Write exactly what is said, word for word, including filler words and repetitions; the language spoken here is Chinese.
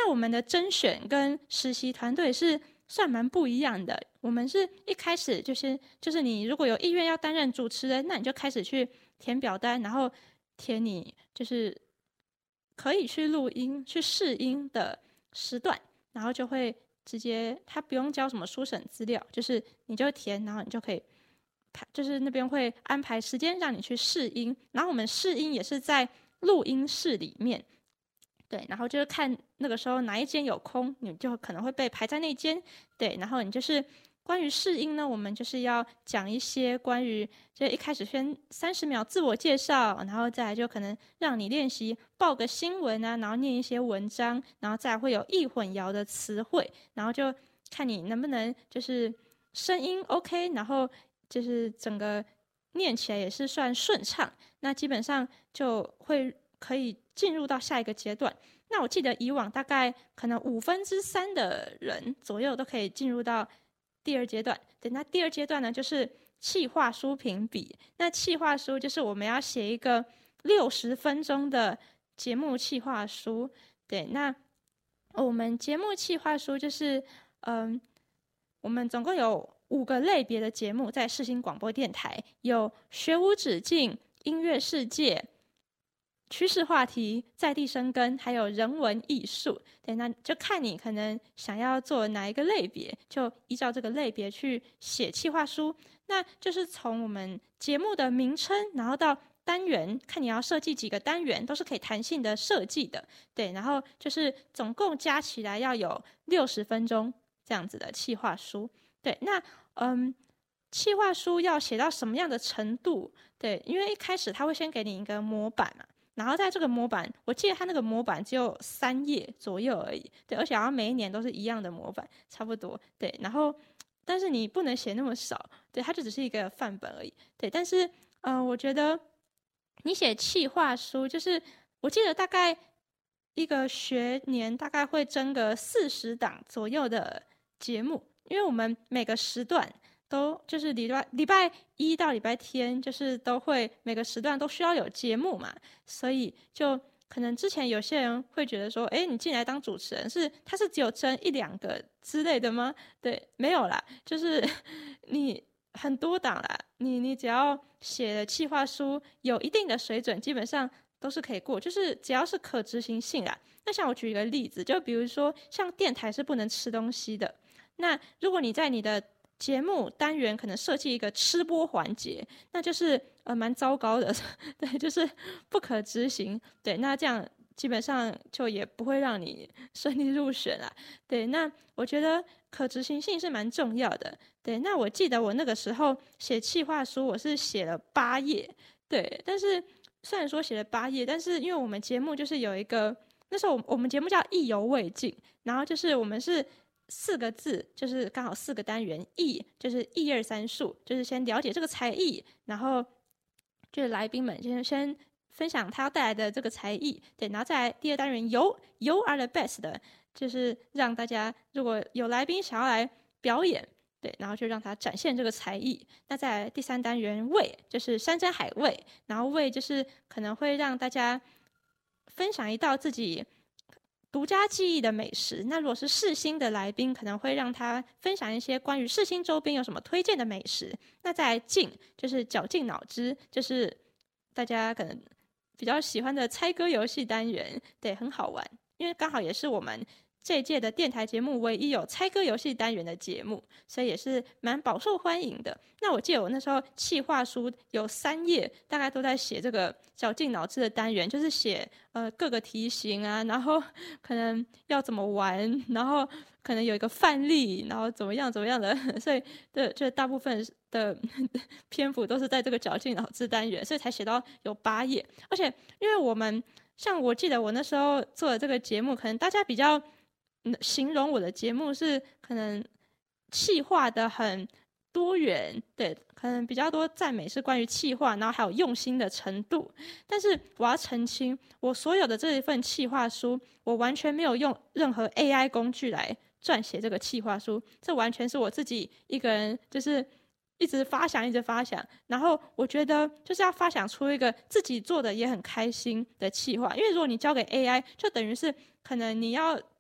那我们的甄选跟实习团队是算蛮不一样的。我们是一开始就是就是你如果有意愿要担任主持人，那你就开始去填表单，然后填你就是可以去录音、去试音的时段，然后就会直接他不用交什么书审资料，就是你就填，然后你就可以。就是那边会安排时间让你去试音，然后我们试音也是在录音室里面，对，然后就是看那个时候哪一间有空，你就可能会被排在那间，对，然后你就是关于试音呢，我们就是要讲一些关于，就一开始先三十秒自我介绍，然后再来就可能让你练习报个新闻啊，然后念一些文章，然后再来会有易混淆的词汇，然后就看你能不能就是声音 OK， 然后就是整个念起来也是算顺畅，那基本上就会可以进入到下一个阶段。那我记得以往大概可能五分之三的人左右都可以进入到第二阶段。对，那第二阶段呢，就是企划书评比。那企划书就是我们要写一个六十分钟的节目企划书。对，那我们节目企划书就是，嗯，我们总共有五个类别的节目在世新广播电台，有学无止境、音乐世界、趋势话题、在地生根，还有人文艺术。对，那就看你可能想要做哪一个类别，就依照这个类别去写企划书。那就是从我们节目的名称，然后到单元，看你要设计几个单元，都是可以弹性的设计的。对，然后就是总共加起来要有六十分钟这样子的企划书。对，那嗯，企划书要写到什么样的程度？对，因为一开始他会先给你一个模板嘛，然后在这个模板，我记得他那个模板只有三页左右而已。对，而且好像每一年都是一样的模板，差不多。对，然后但是你不能写那么少，对，它就只是一个范本而已。对，但是呃，我觉得你写企划书，就是我记得大概一个学年大概会征个四十档左右的节目。因为我们每个时段都就是礼拜礼拜一到礼拜天，就是都会每个时段都需要有节目嘛，所以就可能之前有些人会觉得说，哎，你进来当主持人是他是只有争一两个之类的吗？对，没有啦，就是你很多档啦，你你只要写的企划书有一定的水准，基本上都是可以过，就是只要是可执行性啦。那像我举一个例子，就比如说像电台是不能吃东西的。那如果你在你的节目单元可能设计一个吃播环节，那就是呃蛮糟糕的，对，就是不可执行。对，那这样基本上就也不会让你顺利入选啦。对，那我觉得可执行性是蛮重要的。对，那我记得我那个时候写企划书，我是写了八页。对，但是虽然说写了八页，但是因为我们节目就是有一个，那时候我们节目叫意犹未尽，然后就是我们是。四个字就是刚好四个单元，艺就是一二三数，就是先了解这个才艺，然后就是来宾们先先分享他要带来的这个才艺，对，然后再来第二单元游游 are the best 的，就是让大家如果有来宾想要来表演，对，然后就让他展现这个才艺。那在第三单元味就是山珍海味，然后味就是可能会让大家分享一道自己独家记忆的美食。那如果是世新的来宾，可能会让他分享一些关于世新周边有什么推荐的美食。那再来静，就是绞尽脑汁，就是大家可能比较喜欢的猜歌游戏单元，对，很好玩，因为刚好也是我们这一届的电台节目唯一有猜歌游戏单元的节目，所以也是蛮饱受欢迎的。那我记得我那时候企划书有三页，大概都在写这个绞尽脑汁的单元，就是写呃各个题型啊，然后可能要怎么玩，然后可能有一个范例，然后怎么样怎么样的，所以对，就大部分的篇幅都是在这个绞尽脑汁单元，所以才写到有八页。而且因为我们像我记得我那时候做的这个节目，可能大家比较形容我的节目是可能企划的很多元，对，可能比较多赞美是关于企划，然后还有用心的程度。但是我要澄清，我所有的这一份企划书，我完全没有用任何 A I 工具来撰写这个企划书，这完全是我自己一个人，就是一直发想，一直发想。然后我觉得就是要发想出一个自己做的也很开心的企划，因为如果你交给 A I， 就等于是可能你要